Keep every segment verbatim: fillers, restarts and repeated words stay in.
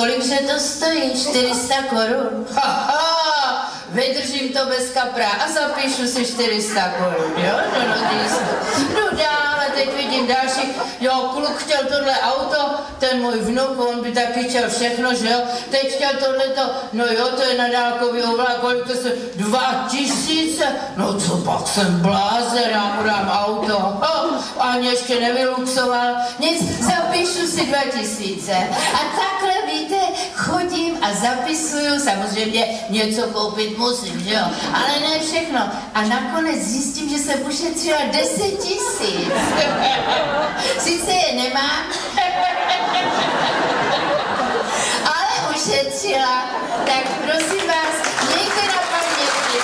Kolikže to stojí? čtyři sta korun. Haha, vydržím to bez kapra a zapíšu si čtyři sta korun, jo? No, no, no, dále, teď vidím další, jo, kluk chtěl tohle auto, ten můj vnuk, on by taky chtěl všechno, že jo? Teď chtěl tohleto, no jo, to je na dálkový ovlák, kolik to se, dva tisíce, no co pak jsem blázen, já mu dám auto, oh, ani ještě nevyluxoval, nic, zapíšu si dva tisíce. A takhle, víte, chodím a zapisuju, samozřejmě něco koupit musím, že jo, ale ne všechno. A nakonec zjistím, že jsem ušetřila deset tisíc. Sice je nemám, ale ušetřila, tak prosím vás, mějte na paměti.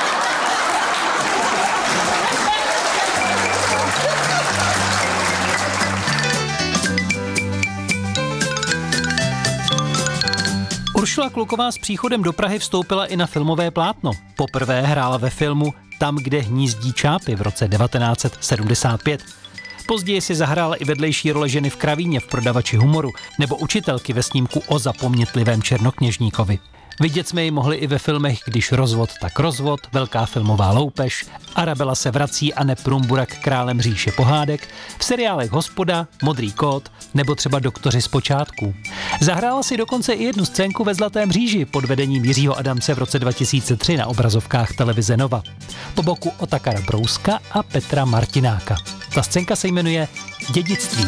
Uršula Kluková s příchodem do Prahy vstoupila i na filmové plátno. Poprvé hrála ve filmu Tam, kde hnízdí čápy v roce devatenáct set sedmdesát pět. Později si zahrála i vedlejší role ženy v Kravíně v Prodavači humoru nebo učitelky ve snímku O zapomnětlivém černokněžníkovi. Vidět jsme ji mohli i ve filmech Když rozvod, tak rozvod, Velká filmová loupež, Arabela se vrací a ne Prumburak králem říše pohádek, v seriálech Hospoda, Modrý kód nebo třeba Doktoři z počátků. Zahrála si dokonce i jednu scénku ve Zlatém říži pod vedením Jiřího Adamce v roce dva tisíce tři na obrazovkách televize Nova. Po boku Otakara Brouska a Petra Martináka. Ta scénka se jmenuje Dědictví.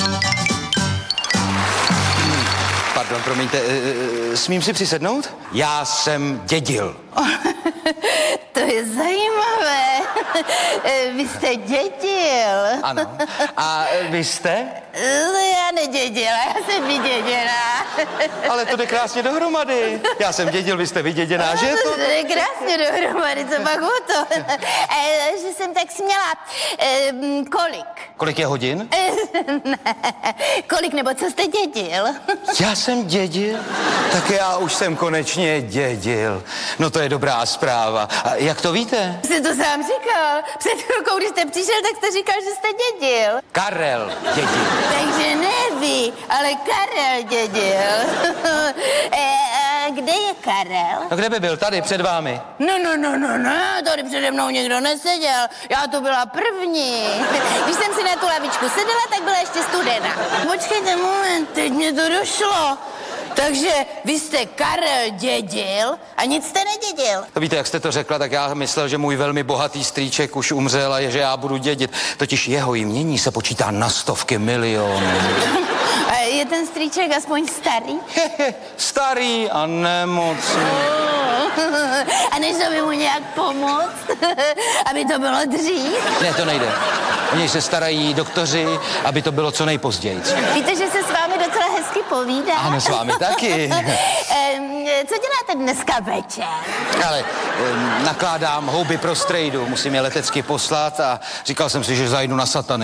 Pardon, promiňte, smím si přisednout? Já jsem dědil. To je zajímavé. Vy jste dědil. Ano. A vy jste? No, já nedědila, já jsem vyděděná. Ale to jde krásně dohromady. Já jsem dědil, vy jste vyděděná, že to? To jde krásně dohromady, co pak o to? Že jsem tak směla. Kolik? Kolik je hodin? Kolik, nebo co jste dědil? Já jsem dědil? Tak já už jsem konečně dědil. No to je dobrá zpráva. A jak to víte? Jste to sám říkal. Před chvilkou, když jste přišel, tak jste říkal, že jste dědil. Karel dědil. Takže ne vy, ale Karel dědil. Kde je Karel? No kde by byl? Tady, před vámi. No, no, no, no, no, tady přede mnou někdo neseděl. Já to byla první. Když jsem si na tu lavičku seděla, tak byla ještě studena. Počkejte moment, teď mě to došlo. Takže vy jste Karel dědil a nic jste nedědil. To víte, jak jste to řekla, tak já myslel, že můj velmi bohatý strýček už umřel a je, že já budu dědit. Totiž jeho jmění se počítá na stovky milionů. A je ten strýček aspoň starý? Starý a nemocný. A nešlo by mu nějak pomoct, aby to bylo dřív? Ne, to nejde. O něj se starají doktoři, aby to bylo co nejpozději. Víte, že se s vámi docela hezky povídá? Ano, s vámi taky. Co děláte dneska večer? Ale nakládám houby pro strejdu, musím je letecky poslat a říkal jsem si, že zajdu na satany.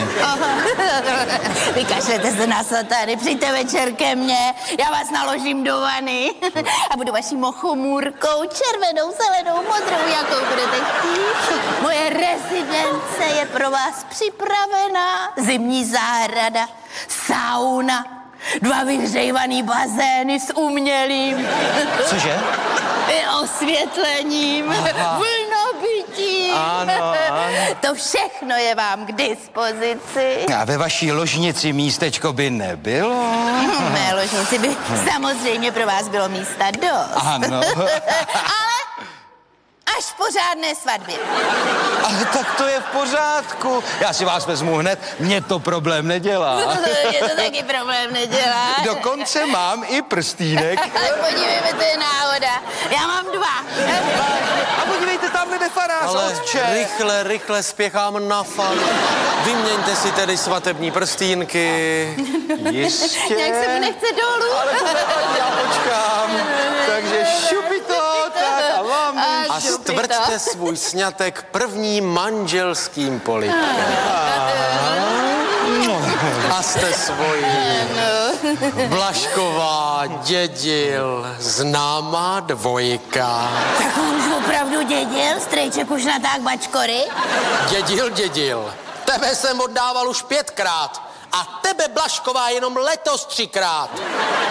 Vykašlete se na satany, přijďte večer ke mně, já vás naložím do vany a budu vaší mochomůrkou, červenou, zelenou, modrou, jakou budete chtít. Moje rezidence je pro vás připravená, zimní zahrada, sauna, dva vyhřejvaný bazény s umělým. Cože? Osvětlením, vlnobytím. Ano, ano. To všechno je vám k dispozici. A ve vaší ložnici místečko by nebylo? V mé ložnici by samozřejmě pro vás bylo místa dost. Ano. Ale až po řádné svatbě. Ale tak to je v pořádku. Já si vás vezmu hned, mě to problém nedělá. Mě to taky problém nedělá. Dokonce mám i prstýnek. Ale podívejme, to je náhoda. Já mám dva. A podívejte, tam jde farář, Ale otče. rychle, rychle spěchám na fan. Vyměňte si tedy svatební prstýnky. Jistě. Jak se mi nechce dolů. Ale to nevadí, já počkám. Takže šupi to, tak a vám. A stvrďte svůj sňatek prvním manželským polibkem. A jste svoji. Blažková, dědil, známá dvojka. Tak on už opravdu dědil? Strejček už natáhl bačkory? Dědil, dědil. Tebe jsem oddával už pětkrát. A tebe, Blažková, jenom letos třikrát.